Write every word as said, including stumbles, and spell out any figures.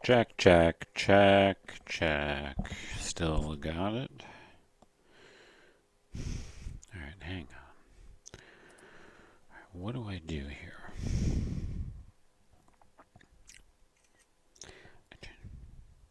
Check, check, check, check. Still got it. Alright, hang on. What do I do here?